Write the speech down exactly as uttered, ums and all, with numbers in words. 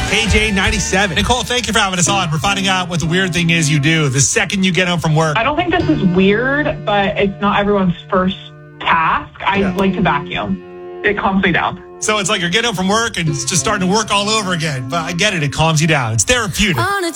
K J ninety-seven. Nicole, thank you for having us on. We're finding out what the weird thing is you do the second you get home from work. I don't think this is weird, but it's not everyone's first task. I Yeah. like to vacuum. It calms me down. So it's like you're getting home from work and it's just starting to work all over again. But I get it. It calms you down. It's therapeutic.